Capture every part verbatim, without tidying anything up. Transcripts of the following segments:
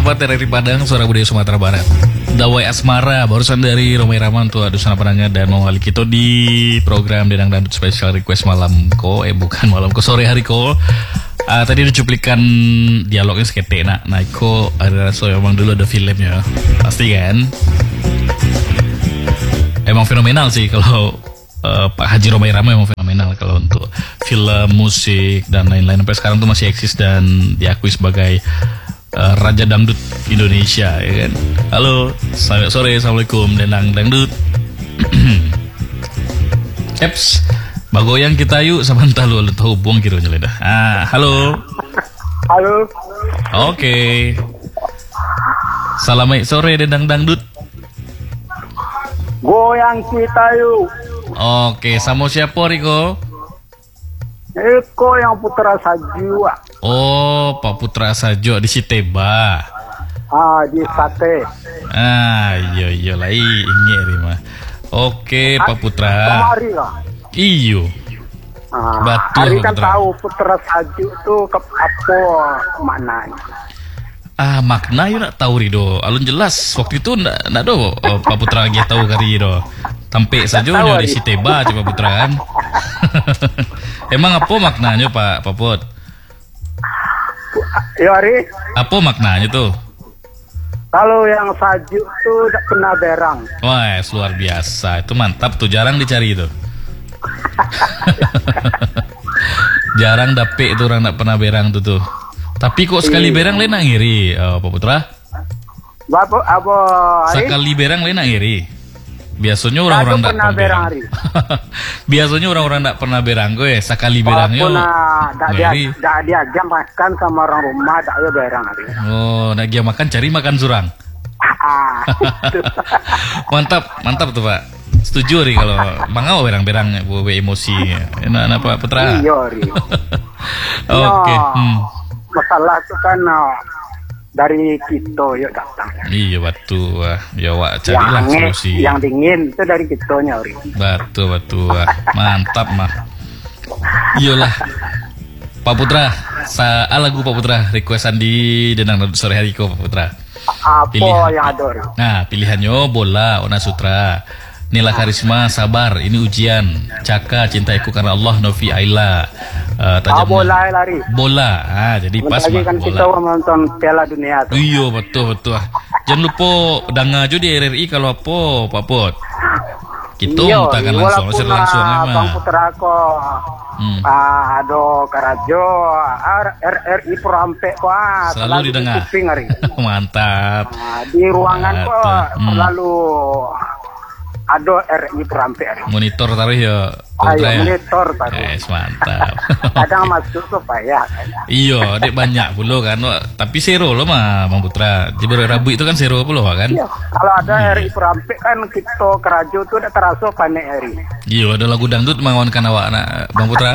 Sahabat R R I Padang, Suara Budaya Sumatera Barat. Dawai Asmara, barusan dari Romai Rahman tuh Adusana Penanya dan mengawali kita di program Denang Dangdut Special Request malam ko, eh bukan malam ko, sore hari ko. Uh, tadi ada cuplikan dialognya sekete, nah, nah ko ada so emang dulu ada filmnya, pasti kan? Emang fenomenal sih kalau uh, Pak Haji Romai Rahman emang fenomenal kalau untuk film, musik dan lain-lain. Sampai sekarang tuh masih eksis dan diakui sebagai Uh, Raja Dangdut Indonesia, ya kan? Halo, selamat sore, assalamualaikum, Denang Dangdut. Eps, bagoyang kita yuk, samantah lu lu tahu buang kira dah. Ah, halo. Halo. Oke. Okay. Selamat sore, Denang Dangdut. Goyang kita yuk. Oke, okay. Sama siapa Riko? Eko yang Putra Sajo. Oh, Pak Putra Sajo di Siteba. Ah, di Sate. Ah, iya iya lah ini mah. Oke, Pak Putra. Kemari lah. Iyo. Ah, Betul, hari kan Putra. tahu Putra Sajo itu ke apa maknanya. Ah, makna yuk nak tahu Rido. Alun jelas waktu itu ndak ndak do oh, Pak Putra lagi tahu kari do. Tampe saja nyo di Siteba coba Putra kan. Emang apa maknanya Pak Papot? Ya hari. Apa maknanya tuh? Kalau yang Sajo itu tidak pernah berang. Wah, luar biasa. Itu mantap tuh, jarang dicari itu. Jarang dapet itu orang tidak pernah berang tuh tuh. Tapi kok sekali berang lain nak ngiri, oh, Pak Putra? Bapak apa hari? Sekali berang lain nak ngiri. Biasanya orang-orang tidak pernah berang. Biasanya orang-orang tidak pernah berang gue. Sekali berangnya. Walaupun dia tidak dia jam makan sama orang rumah tak ada berang hari. Oh, nak dia makan cari makan surang. Mantap, mantap tuh Pak. Setuju ri kalau mangau berang-berang buat emosi. Enak enak Pak Putra. Iya ri. Oke. Hmm. Masalah itu kan uh, dari kita yuk datang. Iya betul. Ya wak carilah yang solusi. Yang dingin itu dari kitanya ri. Betul betul. Mantap mah. Iyalah. Pak Putra, sa lagu Pak Putra requestan di Denang Dangdut sore hari ko Pak Putra. Apa Pilihan. yang ada ri? Nah, pilihannya Bola, Ona Sutra, Nila Karisma, Sabar, Ini Ujian, Caka, Cintaiku Karena Allah, Novi Aila, uh, Ah, bola lari. Bola. Ah, jadi pas Lagi mah kan kita bola. menonton Piala Dunia tuh. Iya, betul betul. Jangan lupa danga aja di R R I kalau apa, Pak Pot. Kita Iya, mutakan langsung, walaupun langsung langsung ah, emang. Bang Putra ko Hmm. ah, ado Karajo R R I Perampe ko ah, Selalu didengar. kuping hari. Mantap. Nah, di ruangan ko Hmm. selalu ada R R I Perampe hari. Monitor taruh ya, Pak Ayo Putra ya. monitor baru. Yes, mantap. Kadang masuk supaya Iya, dek banyak pula kan. Wah, tapi zero loh mah Bang Putra. Di Rabu itu kan zero pula kan. iya, kalau ada R R I Perampe kan kita Karajo tuh udah terasa panik hari. Iya, ada lagu dangdut mengawankan awak nak Bang Putra.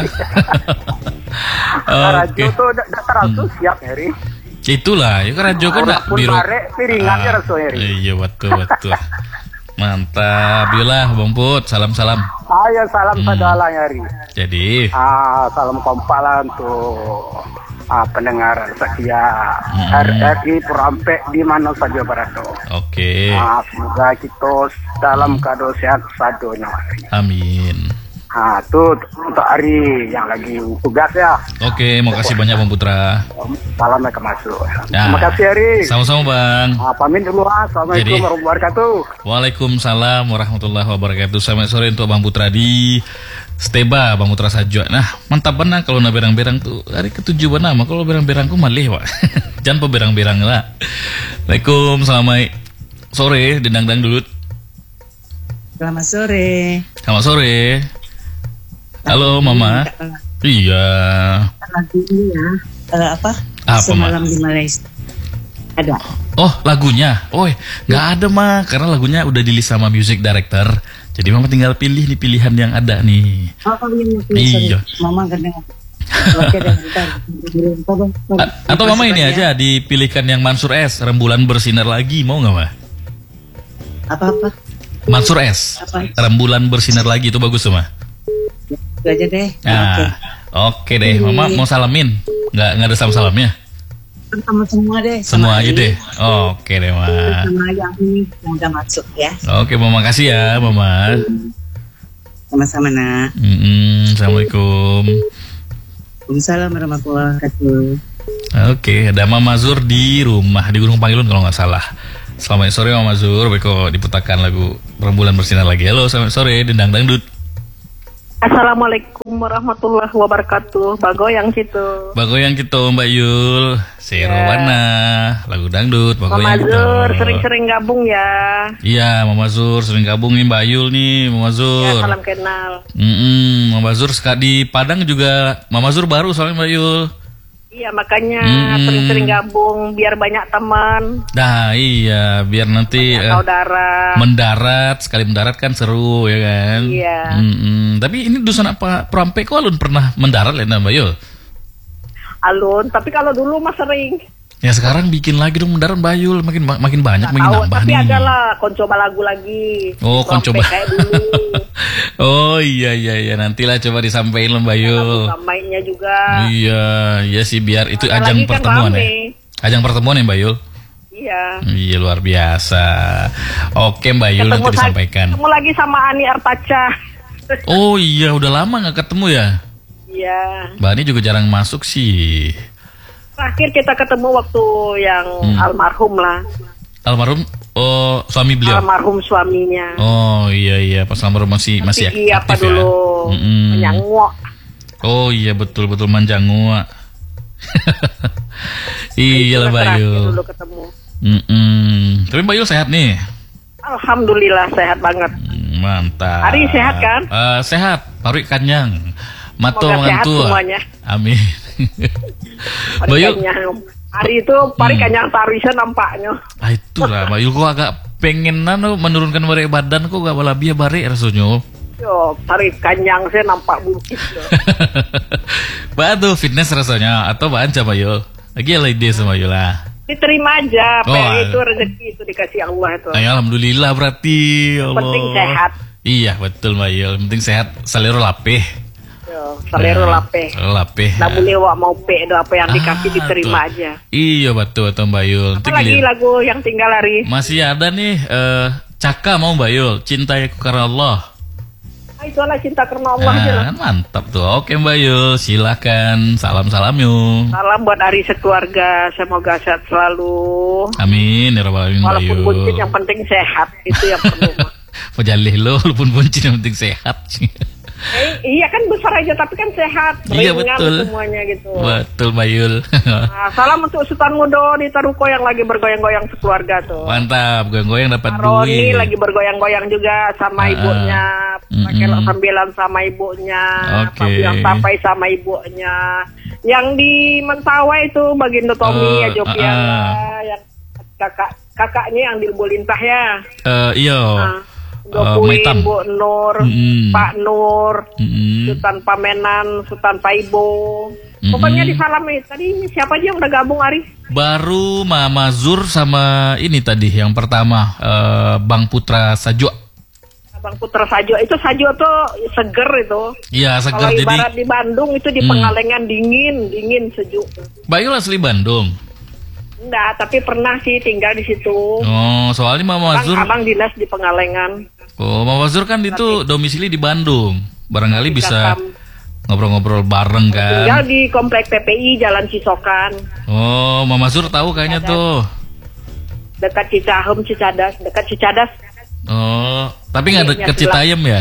Karajo Oke. tuh udah udah terasa siap hari. Itulah, ya kan radio kan nak Pun biro. barek piringannya Ah, rasanya hari. Iya, betul betul. Mantap. Yolah Bang Put, salam-salam. Ayo salam Hmm. sadala hari. Jadi, Ah, salam kompak lah untuk ah, pendengar setia Hmm. R R I Perampe di mana saja berada. oke. Ah, semoga kita dalam keadaan sehat sadonya. Amin. Ah, tuh untuk hari yang lagi tugas ya. Oke, mau kasih banyak Bang Putra. Salam ke masuk. Nah, Terima kasih hari. Sama-sama Bang. Ah, pamit dulu ah. Assalamualaikum Jadi- warahmatullahi wabarakatuh. Waalaikumsalam warahmatullahi wabarakatuh. Selamat sore untuk Bang Putra di Steba, Bang Putra Sajo. Nah, mantap benar kalau na berang-berang tuh hari ketujuh benar. Mah kalau berang-berangku malih, Pak. Jangan pe berang-berang lah. Waalaikum, selamat sore, Denang Dangdut. Selamat sore. Selamat sore. Halo, Mama. Iya. Lagu ini ya. Eh, apa? Apa, Semalam di Malaysia. Ada. Oh, lagunya. Oh, nggak ada mah, karena lagunya udah di list sama music director. Jadi Mama tinggal pilih nih pilihan yang ada nih. Oh, oh iya. Iya. Mama kadang. Oke, dan bentar. A- atau Mama ini aja dipilihkan yang Mansur S, Rembulan Bersinar Lagi, mau nggak, Ma? Apa-apa? Mansur S, Apa? Rembulan Bersinar Lagi, itu bagus tuh, Ma. Itu aja deh. Nah, Oke. oke deh, Mama mau salamin. Nggak, nggak ada salam-salamnya. sama semua deh. Semua sama aja Ari. deh. Oke deh, Ma. Sama yang ini yang udah masuk ya. Oke, Mama, makasih ya, Mama. Sama-sama nak. Mm-mm, Assalamualaikum. Waalaikumsalam warahmatullahi wabarakatuh. Oke, ada Mama Zur di rumah di Gunung Pangilun kalau nggak salah. Selamat sore Mama Zur, Beko diputarkan lagu Rembulan Bersinar lagi. Halo, selamat sore Dendang Dangdut. Assalamualaikum warahmatullahi wabarakatuh. Bagoyang situ. Bagoyang gitu Mbak Yul. Serowana, lagu dangdut Mama Bagoyang gitu. Zur sering-sering gabung ya. Iya, Mama Zur sering gabung nih Mbak Yul nih, Mama Ya, Zur. salam kenal. Mm-mm, Mama Zur suka di Padang juga. Mama Zur baru soalnya Mbak Yul. Iya, makanya Mm-mm. sering-sering gabung biar banyak teman, Nah iya, biar nanti banyak eh, saudara. mendarat, sekali mendarat kan seru ya kan. Iya. Mm-mm. Tapi ini dusun apa Perampe kok alun pernah mendarat ya Mbak Yul? Alun, tapi kalau dulu mah sering. Ya sekarang bikin lagi dong mendarat Mbak Yul, makin ba- makin banyak, Nggak makin tahu, nambah tapi nih. ada lah koncoba lagu lagi. Oh, Sampai koncoba. kayak dulu. Oh iya iya iya, nantilah coba disampaikan Mbak Yul. Lagu mainnya juga. Iya, iya sih biar itu Ada ajang lagi kan pertemuan ya. rame. Ajang pertemuan ya Mbak Yul. Iya. Iya luar biasa. Oke Mbak Yul nanti sa- disampaikan. ketemu lagi sama Ani Artaca. Oh iya udah lama nggak ketemu ya. Iya. Mbak Ani juga jarang masuk sih. Terakhir kita ketemu waktu yang Hmm. almarhum lah. Almarhum, oh suami beliau. Almarhum suaminya. Oh iya iya pas almarhum masih masih Pergi apa aktif ya. dulu? Mm-mm. Menyanguak. Oh iya betul betul manjangua. Iya lah Itulah Mbak terakhir Yul. dulu ketemu. Mm-mm. Tapi Mbak Yul sehat nih. Alhamdulillah sehat banget. Hmm, Mantap. Ari sehat kan? Eh, sehat, paru kanyang. Mato Semoga sehat mantua. semuanya. Amin. Mbak Yul, Parikanyang. Hari itu parikanyang tarisa nampaknya. ah itulah Mbak Yul kok agak pengen nano menurunkan berat badan kok gak balabia bare rasanya. Yo, parikanyang saya nampak bukit. Mbak tuh fitness rasanya atau Mbak Anca Mbak Yul? Lagi ada ide sama Yul lah. Diterima aja, Oh, apa al- itu rezeki itu dikasih Allah itu. Ay, alhamdulillah berarti. Ya Allah. Penting sehat. Iya betul Mbak Yul. Penting sehat. Salero lapeh. Yo, selera lape. Lapeh. Nah boleh wak mau pe do apa yang dikasih Ah, diterima tuh. aja. Iya betul betul Mbak Yul. Nanti Apa lagi gilir- lagu yang tinggal hari? Masih ada nih eh Caka mau Mbak Yul. Cintai aku karena Allah. Ah, itulah cinta karena Allah aja lah. Ah, mantap tuh. Oke Mbak Yul, silakan. Salam-salam yuk. Salam buat Ari sekeluarga, semoga sehat selalu. Amin ya rabbal alamin Mbak Walaupun Yul. buncit yang penting sehat, itu yang perlu. mah. Pejalih lo, walaupun buncit yang penting sehat. Eh, iya kan besar aja tapi kan sehat, Iya, ringan betul. semuanya gitu. Betul Mbak Yul. Nah, salam untuk Sultan Mudo di Taruko yang lagi bergoyang-goyang sekeluarga tuh. Mantap, goyang-goyang dapat Roni duit. lagi bergoyang-goyang juga sama Ah, ibunya, mm-mm. pakai lok sambilan sama ibunya, Oke. Papi yang tapai sama ibunya. Yang di Mentawai itu Bagindo Tommy Oh, ya Jopian ah, ah. lah, yang kakak kakaknya yang di Lintah ya. Eh, iya. Nah, Eh, Gopuin, Maitam. Bu Nur, Mm-mm. Pak Nur, Mm-mm. Sultan Pamenan, Sultan Paibo. Mm-mm. Pokoknya disalami. Tadi siapa aja yang udah gabung Ari? Baru Mama Zur sama ini tadi yang pertama eh, Bang Putra Sajo. Abang Putra Sajo. Itu Sajo tuh seger itu. Iya, Kalau segar jadi. ibarat di Bandung itu di Hmm. Pengalengan dingin, dingin sejuk. Mbak Yul asli Bandung. Enggak, tapi pernah sih tinggal di situ. Oh, soalnya Mama Abang, Zur. abang dinas di Pengalengan. Oh, Mama Zur kan itu domisili di Bandung. Barangkali Di bisa Batam. ngobrol-ngobrol bareng Tinggal kan. di Komplek P P I Jalan Cisokan. Oh, Mama Zur tahu kayaknya tuh. Dekat Cicahem, Cicadas. Dekat Cicadas. Oh, tapi nggak Iya, deket iya, Citayam ya?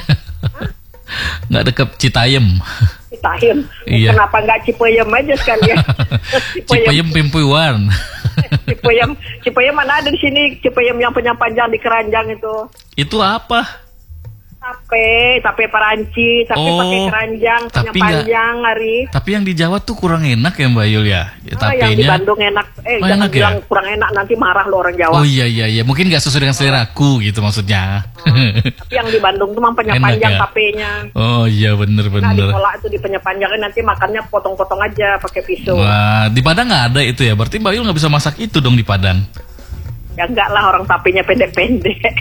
Nggak deket Citayam. Citayam. Iya. Kenapa nggak Cipayam aja sekalian? Cipayam Pimpuiwan. Cipayam. Cipayam mana ada di sini? Cipayam yang panjang-panjang di keranjang itu. Itu apa? Tape, tape paranci, tapi Oh, pakai keranjang, tapi panjang hari. Tapi yang di Jawa tuh kurang enak ya Mbak Yul ya? Ya Ah, yang di tapenya. Bandung enak. Eh, Oh, jangan enak ya? bilang kurang enak nanti marah lo orang Jawa. Oh iya iya iya, mungkin nggak sesuai dengan seleraku gitu maksudnya. Tapi yang di Bandung tuh memang Enak panjang ya? tapenya. Oh iya bener Nah, bener. dipolak itu di panjangin nanti makannya potong-potong aja pakai pisau. Wah, di Padang nggak ada itu ya? Berarti Mbak Yul nggak bisa masak itu dong di Padang. Ya enggak lah orang tapenya pendek-pendek.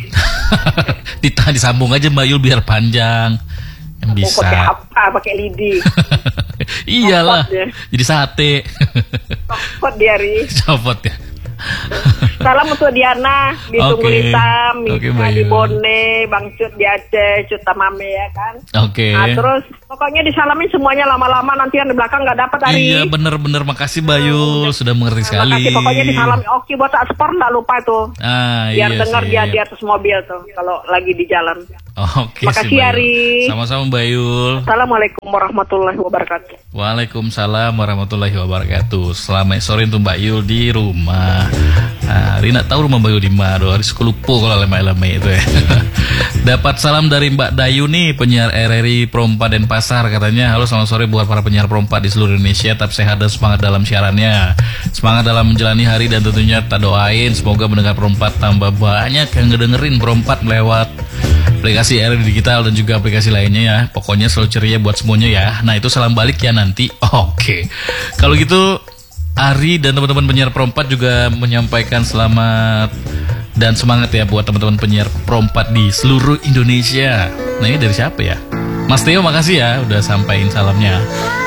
Ditahan disambung aja Mbak Yul biar panjang. Yang Mau bisa. pakai apa? Pakai lidi. Iyalah. Copot dia. Jadi sate. Copot dia, Ri. Copot ya. Salam untuk Diana di Oke. Tunggul Hitam, Oke, Mika di Bayu. Bone, Bang Cut di Aceh, Cut Tamame ya kan. Oke. Nah, terus pokoknya disalamin semuanya, lama-lama nanti yang di belakang nggak dapat hari. Iya bener-bener, makasih Bayul, sudah mengerti sekali. Makasih, pokoknya disalamin. Oke, buat tak sport nggak lupa tuh. Ah, Biar iya dengar sih. dia di atas mobil tuh kalau lagi di jalan. Oke, Makasih, sih, Bayul. Ari. Sama-sama Bayul. Assalamualaikum warahmatullahi wabarakatuh. Waalaikumsalam warahmatullahi wabarakatuh. Selamat sore untuk Mbak Yul di rumah. Nah, Rina tahu rumah Mbak Yul di mana? Doa hari sekulupo kalau lemai-lemai itu ya. Dapat salam dari Mbak Dayu nih, penyiar R R I Perompak Denpasar, katanya. Halo, selamat sore buat para penyiar perompak di seluruh Indonesia. Tetap sehat dan semangat dalam siarannya. Semangat dalam menjalani hari dan tentunya tak doain semoga mendengar perompak tambah banyak yang ngedengerin perompak lewat aplikasi R R I Digital dan juga aplikasi lainnya ya. Pokoknya selalu ceria buat semuanya ya. Nah, itu salam balik ya nanti. Oke. Kalau gitu Ari dan teman-teman penyiar perompak juga menyampaikan selamat dan semangat ya buat teman-teman penyiar perompak di seluruh Indonesia. Nah, ini dari siapa ya? Mas Theo, makasih ya udah sampaikan salamnya.